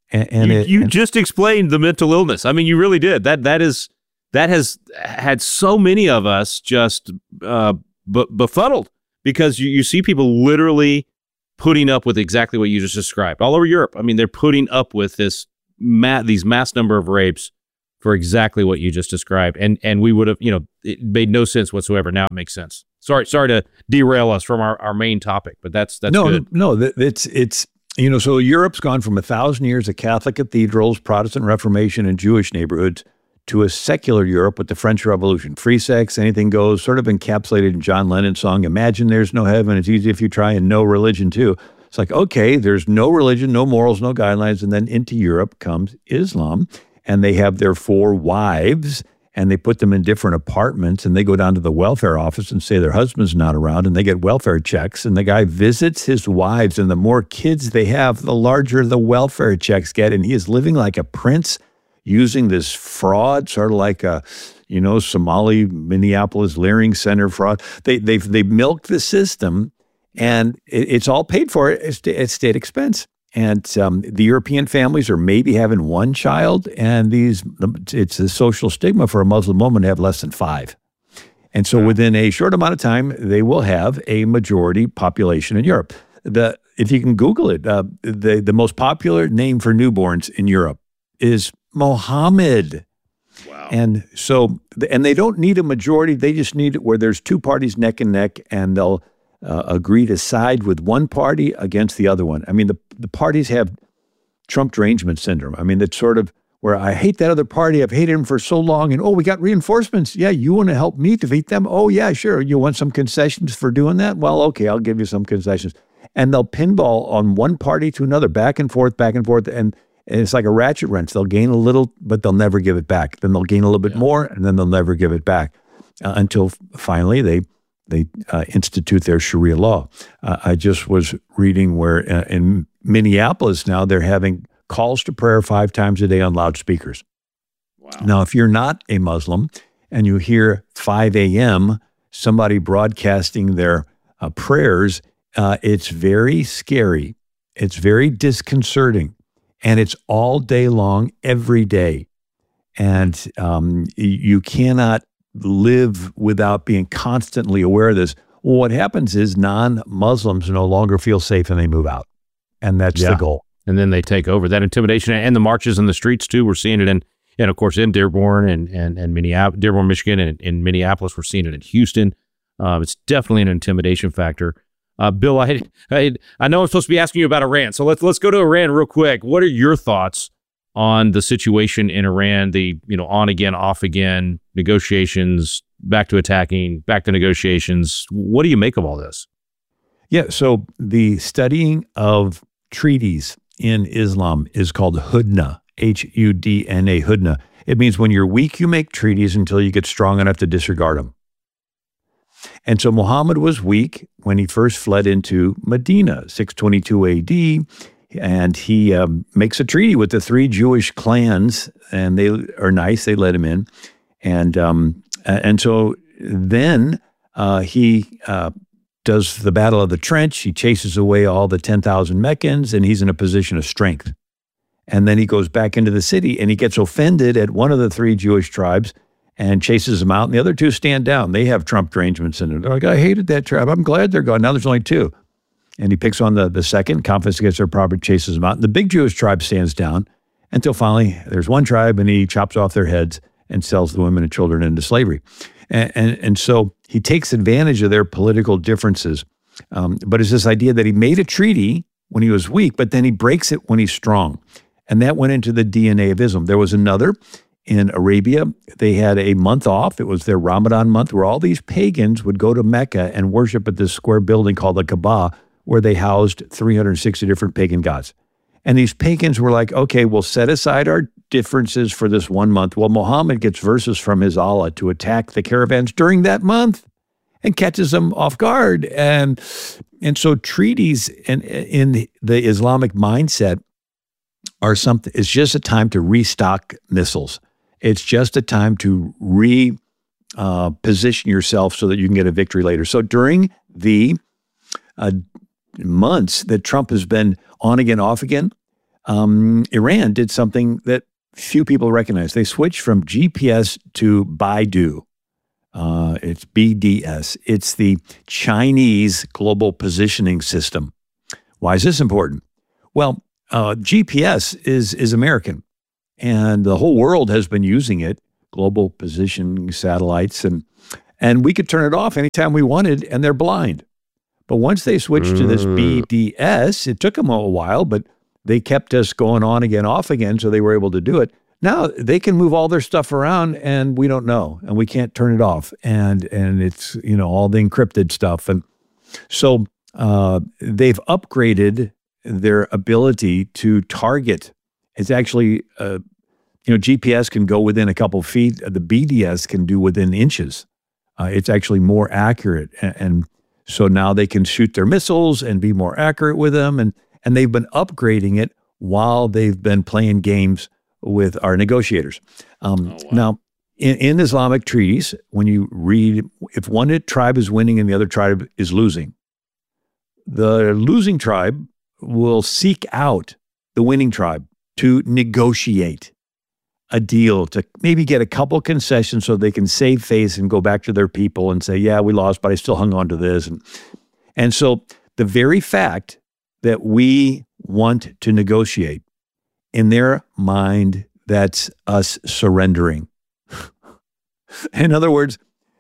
And, and you, it, you and, just explained the mental illness. I mean, you really did. That that is that has had so many of us just uh, b- befuddled because you, you see people literally putting up with exactly what you just described all over Europe. I mean, they're putting up with this ma- these mass number of rapes for exactly what you just described. And and we would have, you know, it made no sense whatsoever. Now it makes sense. Sorry, sorry to derail us from our, our main topic, but that's that's no, good. No, no, it's it's you know, so Europe's gone from a thousand years of Catholic cathedrals, Protestant Reformation, and Jewish neighborhoods to a secular Europe with the French Revolution. Free sex, anything goes, sort of encapsulated in John Lennon's song, Imagine There's No Heaven, It's Easy If You Try, and no religion too. It's like, okay, there's no religion, no morals, no guidelines, and then into Europe comes Islam, and they have their four wives, and they put them in different apartments, and they go down to the welfare office and say their husband's not around, and they get welfare checks, and the guy visits his wives, and the more kids they have, the larger the welfare checks get, and he is living like a prince, using this fraud, sort of like a, you know, Somali Minneapolis Leering Center fraud. They they've they milked the system, and it, it's all paid for at, at state expense. And um, the European families are maybe having one child, and these it's a social stigma for a Muslim woman to have less than five. And so within a short amount of time, they will have a majority population in Europe. The if you can Google it, uh, the the most popular name for newborns in Europe is Mohammed. Wow. And so, and they don't need a majority. They just need it where there's two parties neck and neck, and they'll uh, agree to side with one party against the other one. I mean, the, the parties have Trump derangement syndrome. I mean, it's sort of where I hate that other party. I've hated him for so long. And, oh, we got reinforcements. Yeah, you want to help me defeat them? Oh, yeah, sure. You want some concessions for doing that? Well, okay, I'll give you some concessions. And they'll pinball on one party to another, back and forth, back and forth. And And it's like a ratchet wrench. They'll gain a little, but they'll never give it back. Then they'll gain a little bit yeah. more, and then they'll never give it back uh, until f- finally they they uh, institute their Sharia law. Uh, I just was reading where uh, in Minneapolis now they're having calls to prayer five times a day on loudspeakers. Wow. Now, if you're not a Muslim and you hear five a.m. somebody broadcasting their uh, prayers, uh, it's very scary. It's very disconcerting. And it's all day long, every day. And um, you cannot live without being constantly aware of this. Well, what happens is non-Muslims no longer feel safe and they move out. And that's yeah. the goal. And then they take over. That intimidation and the marches in the streets, too. We're seeing it in, and of course, in Dearborn and, and, and Minneapolis, Dearborn, Michigan, and in Minneapolis. We're seeing it in Houston. Uh, it's definitely an intimidation factor. Uh, Bill, I, I I know I'm supposed to be asking you about Iran, so let's let's go to Iran real quick. What are your thoughts on the situation in Iran? The you know on again, off again negotiations, back to attacking, back to negotiations. What do you make of all this? Yeah, so the studying of treaties in Islam is called hudna, H U D N A, hudna. It means when you're weak, you make treaties until you get strong enough to disregard them. And so Muhammad was weak when he first fled into Medina, six twenty-two A D, and he um, makes a treaty with the three Jewish clans, and they are nice. They let him in. And um, and so then uh, he uh, does the Battle of the Trench. He chases away all the ten thousand Meccans, and he's in a position of strength. And then he goes back into the city, and he gets offended at one of the three Jewish tribes and chases them out, and the other two stand down. They have Trump derangement syndrome. They're like, I hated that tribe. I'm glad they're gone. Now there's only two. And he picks on the, the second, confiscates their property, chases them out. And the big Jewish tribe stands down until finally there's one tribe, and he chops off their heads and sells the women and children into slavery. And, and, and so he takes advantage of their political differences. Um, but it's this idea that he made a treaty when he was weak, but then he breaks it when he's strong. And that went into the D N A of Islam. There was another in Arabia. They had a month off. It was their Ramadan month, where all these pagans would go to Mecca and worship at this square building called the Kaaba, where they housed three hundred sixty different pagan gods. And these pagans were like, okay, we'll set aside our differences for this one month. Well, Muhammad gets verses from his Allah to attack the caravans during that month and catches them off guard. And, and so treaties in, in the Islamic mindset are something, it's just a time to restock missiles. It's just a time to re uh, position yourself so that you can get a victory later. So during the uh, months that Trump has been on again, off again, um, Iran did something that few people recognize. They switched from G P S to Baidu. Uh, it's B D S. It's the Chinese Global Positioning System. Why is this important? Well, uh, G P S is is American, and the whole world has been using it, global positioning satellites, and and we could turn it off anytime we wanted, and they're blind. But once they switched to this B D S, it took them a while, but they kept us going on again, off again, so they were able to do it. Now they can move all their stuff around, and we don't know, and we can't turn it off, and and it's, you know, all the encrypted stuff, and so uh, they've upgraded their ability to target. It's actually, uh, you know, G P S can go within a couple feet. The B D S can do within inches. Uh, it's actually more accurate, and, and so now they can shoot their missiles and be more accurate with them, and and they've been upgrading it while they've been playing games with our negotiators. Um, oh, wow. Now, in, in Islamic treaties, when you read, if one tribe is winning and the other tribe is losing, the losing tribe will seek out the winning tribe to negotiate a deal, to maybe get a couple concessions so they can save face and go back to their people and say, yeah, we lost, but I still hung on to this. And, and so the very fact that we want to negotiate, in their mind, that's us surrendering. In other words,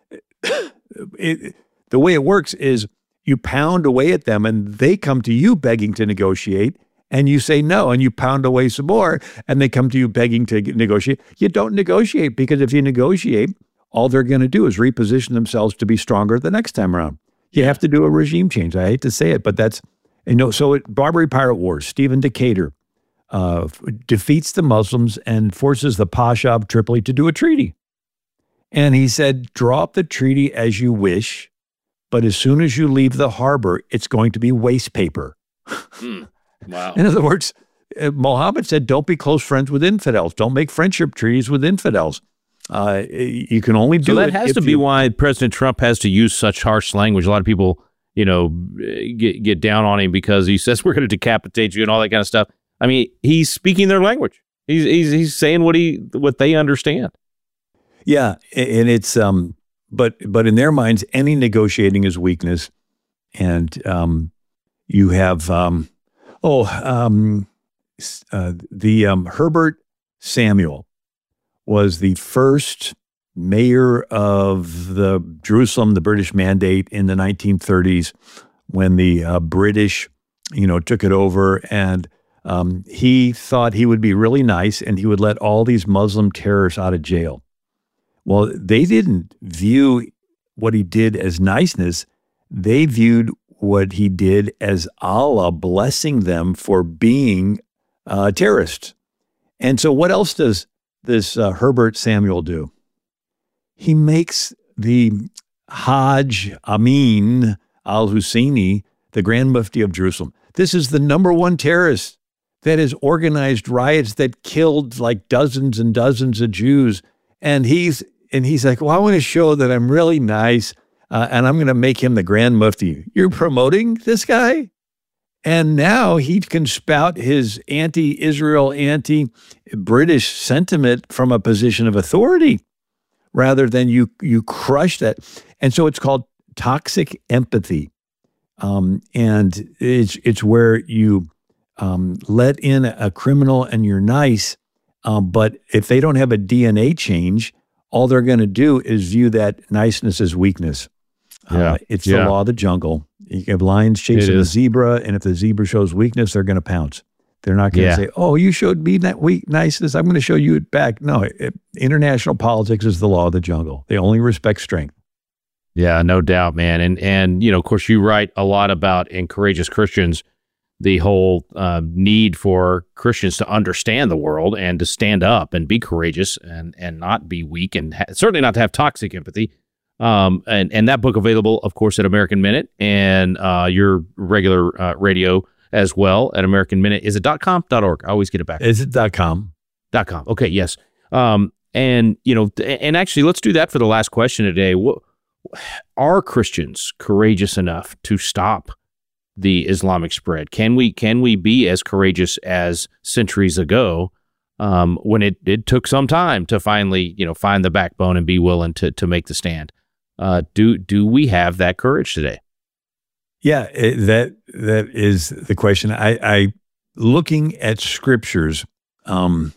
it, the way it works is you pound away at them and they come to you begging to negotiate, and you say no, and you pound away some more, and they come to you begging to negotiate. You don't negotiate, because if you negotiate, all they're going to do is reposition themselves to be stronger the next time around. You have to do a regime change. I hate to say it, but that's, you know, so at Barbary Pirate Wars, Stephen Decatur uh, defeats the Muslims and forces the Pasha of Tripoli to do a treaty. And he said, draw up the treaty as you wish, but as soon as you leave the harbor, it's going to be waste paper. Mm, wow. In other words, uh, Muhammad said, don't be close friends with infidels. Don't make friendship treaties with infidels. Uh, you can only do so that it. has to be you, why President Trump has to use such harsh language. A lot of people, you know, get get down on him because he says we're going to decapitate you and all that kind of stuff. I mean, he's speaking their language. He's he's he's saying what he what they understand. Yeah, and it's um, but but in their minds, any negotiating is weakness, and um, you have um, oh um, uh, the um, Herbert Samuel was the first mayor of the Jerusalem, the British Mandate in the nineteen thirties, when the uh, British, you know, took it over, and um, he thought he would be really nice and he would let all these Muslim terrorists out of jail. Well, they didn't view what he did as niceness. They viewed what he did as Allah blessing them for being uh, terrorists. And so what else does this uh, Herbert Samuel do? He makes the Hajj Amin al-Husseini the Grand Mufti of Jerusalem. This is the number one terrorist that has organized riots that killed like dozens and dozens of Jews. And he's and he's like, well, I want to show that I'm really nice, uh, and I'm going to make him the Grand Mufti. You're promoting this guy? And now he can spout his anti-Israel, anti-British sentiment from a position of authority rather than you you crush that. And so it's called toxic empathy. Um, and it's it's where you um, let in a criminal and you're nice, um, but if they don't have a D N A change, all they're going to do is view that niceness as weakness. Yeah. Uh, it's yeah. the law of the jungle. You have lions chasing a zebra, and if the zebra shows weakness, they're going to pounce. They're not going to yeah. say, oh, you showed me that weak niceness, I'm going to show you it back. No, it, international politics is the law of the jungle. They only respect strength. Yeah, no doubt, man. And, and you know, of course, you write a lot about, in Courageous Christians, the whole uh, need for Christians to understand the world and to stand up and be courageous and, and not be weak, and ha- certainly not to have toxic empathy. Um, and, and that book available, of course, at American Minute, and uh, your regular uh, radio as well at American Minute. Is it .com? .org? I always get it back. Is it .com? .com. Okay, yes. Um, and, you know, and actually, let's do that for the last question today. What, are Christians courageous enough to stop the Islamic spread? Can we can we be as courageous as centuries ago, um, when it, it took some time to finally, you know, find the backbone and be willing to to make the stand? Uh, do do we have that courage today? Yeah, it, that that is the question. I, I looking at scriptures, um,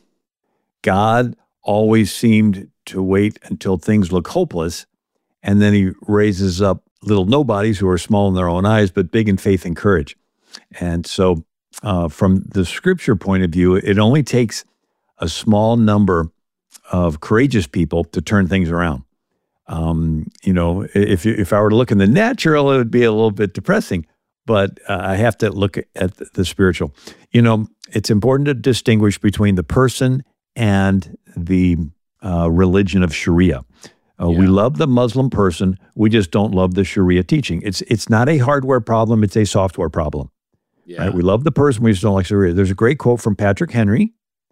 God always seemed to wait until things look hopeless, and then he raises up little nobodies who are small in their own eyes, but big in faith and courage. And so uh, from the scripture point of view, it only takes a small number of courageous people to turn things around. Um, you know, if if I were to look in the natural, it would be a little bit depressing, but uh, I have to look at the, the spiritual. You know, it's important to distinguish between the person and the uh, religion of Sharia. Uh, yeah. We love the Muslim person. We just don't love the Sharia teaching. It's it's not a hardware problem. It's a software problem. Yeah. Right? We love the person. We just don't like Sharia. There's a great quote from Patrick Henry.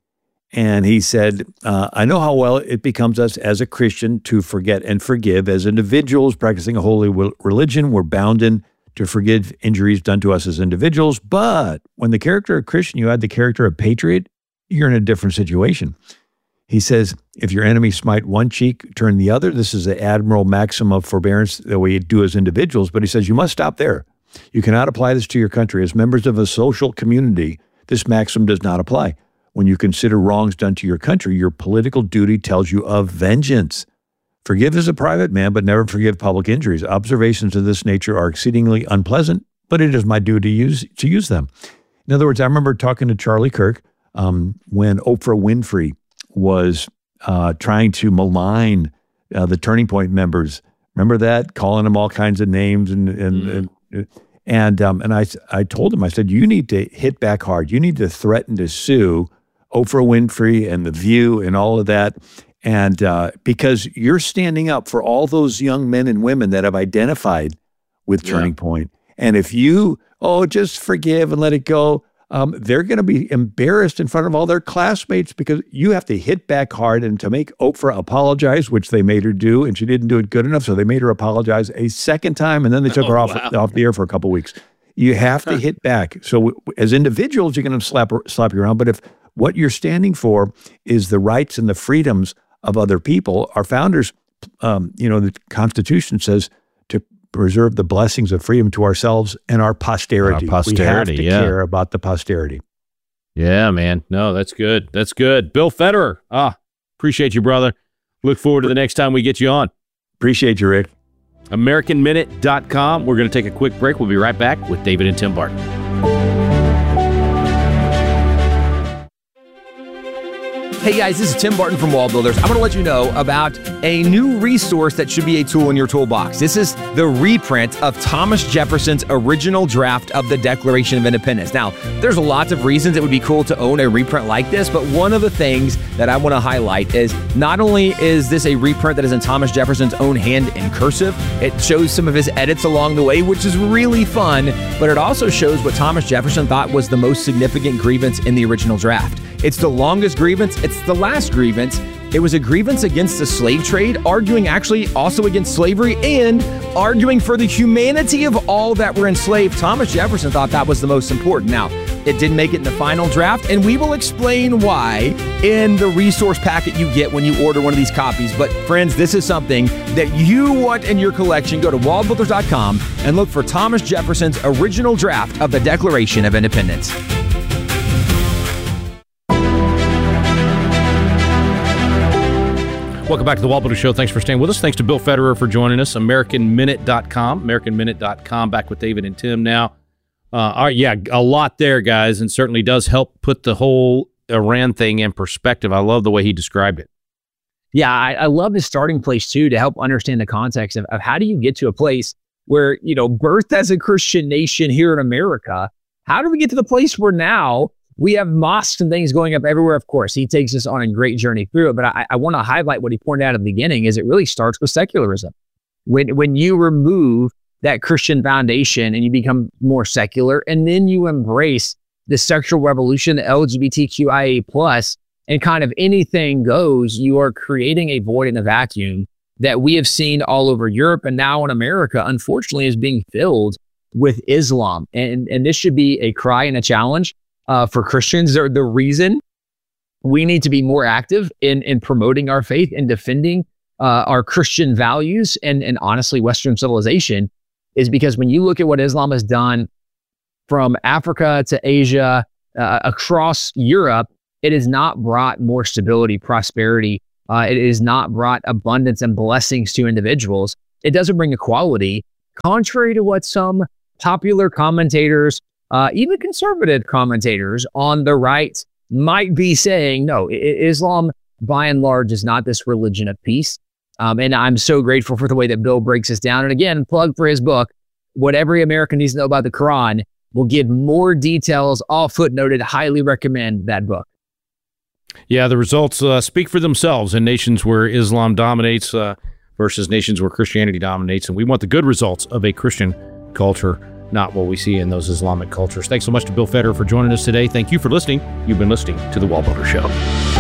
And he said, uh, I know how well it becomes us as a Christian to forget and forgive. As individuals practicing a holy religion, we're bounden to forgive injuries done to us as individuals. But when the character of Christian, you add the character of patriot, you're in a different situation. He says, if your enemy smite one cheek, turn the other. This is the admirable maxim of forbearance that we do as individuals. But he says, you must stop there. You cannot apply this to your country. As members of a social community, this maxim does not apply. When you consider wrongs done to your country, your political duty tells you of vengeance. Forgive as a private man, but never forgive public injuries. Observations of this nature are exceedingly unpleasant, but it is my duty to use, to use them. In other words, I remember talking to Charlie Kirk um, when Oprah Winfrey was uh, trying to malign uh, the Turning Point members. Remember that? Calling them all kinds of names and and mm. and, and, um, and I, I told him, I said, you need to hit back hard. You need to threaten to sue Oprah Winfrey and The View and all of that. And uh, because you're standing up for all those young men and women that have identified with Turning yeah. Point. And if you, oh, just forgive and let it go, um, they're going to be embarrassed in front of all their classmates because you have to hit back hard. And to make Oprah apologize, which they made her do, and she didn't do it good enough, so they made her apologize a second time, and then they took oh, her off, wow. off the air for a couple of weeks. You have to hit back. So w- as individuals, you're going to slap slap you around. But if what you're standing for is the rights and the freedoms of other people, our founders, um, you know, the Constitution says to preserve the blessings of freedom to ourselves and our posterity. Our posterity, we have to yeah. care about the posterity. Yeah, man. No, that's good. That's good. Bill Federer. Ah, appreciate you, brother. Look forward to the next time we get you on. Appreciate you, Rick. American Minute dot com. We're going to take a quick break. We'll be right back with David and Tim Barton. Hey guys, this is Tim Barton from Wall Builders. I'm going to let you know about a new resource that should be a tool in your toolbox. This is the reprint of Thomas Jefferson's original draft of the Declaration of Independence. Now, there's lots of reasons it would be cool to own a reprint like this, but one of the things that I want to highlight is not only is this a reprint that is in Thomas Jefferson's own hand in cursive, it shows some of his edits along the way, which is really fun, but it also shows what Thomas Jefferson thought was the most significant grievance in the original draft. It's the longest grievance. It's the last grievance. It was a grievance against the slave trade, arguing actually also against slavery and arguing for the humanity of all that were enslaved. Thomas Jefferson thought that was the most important. Now, it didn't make it in the final draft, and we will explain why in the resource packet you get when you order one of these copies. But friends, this is something that you want in your collection. Go to wall builders dot com and look for Thomas Jefferson's original draft of the Declaration of Independence. Welcome back to the Wall Builder Show. Thanks for staying with us. Thanks to Bill Federer for joining us. American Minute dot com. American Minute dot com. Back with David and Tim now. Uh, all right, yeah, a lot there, guys, and certainly does help put the whole Iran thing in perspective. I love the way he described it. Yeah, I, I love his starting place, too, to help understand the context of, of how do you get to a place where, you know, birthed as a Christian nation here in America, how do we get to the place where now we have mosques and things going up everywhere? Of course, he takes us on a great journey through it, but I, I want to highlight what he pointed out at the beginning is it really starts with secularism. When, when you remove that Christian foundation and you become more secular, and then you embrace the sexual revolution, the L G B T Q I A plus, and kind of anything goes, you are creating a void in a vacuum that we have seen all over Europe and now in America, unfortunately, is being filled with Islam. And, and this should be a cry and a challenge uh, for Christians. The, the reason we need to be more active in, in promoting our faith and defending uh, our Christian values and, and honestly, Western civilization is because when you look at what Islam has done from Africa to Asia, uh, across Europe, it has not brought more stability, prosperity. Uh, it has not brought abundance and blessings to individuals. It doesn't bring equality, contrary to what some popular commentators, uh, even conservative commentators on the right might be saying. No, I- Islam, by and large, is not this religion of peace. Um, and I'm so grateful for the way that Bill breaks this down. And again, plug for his book, What Every American Needs to Know About the Quran. We'll give more details, all footnoted. Highly recommend that book. Yeah, the results uh, speak for themselves in nations where Islam dominates uh, versus nations where Christianity dominates. And we want the good results of a Christian culture, not what we see in those Islamic cultures. Thanks so much to Bill Federer for joining us today. Thank you for listening. You've been listening to The Wall Builder Show.